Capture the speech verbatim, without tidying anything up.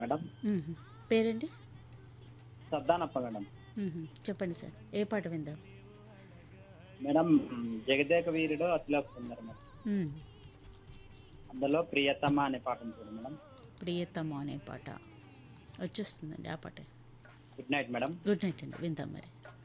Madam. మ్మ్. పేరండి? Saddanappa madam. మ్మ్. చెప్పండి sir, ఏ పాట విందాం? Madam Jagadeka Veerudu Athiloka Sundari madam. మ్మ్. అందులో ప్రియతమ అనే పాట ఉంది చూడు మేడం. ప్రియతమ అనే పాట వచ్చేస్తుందండి, ఆ పాటే. Good night madam. Good night అండి, విందాం మరి.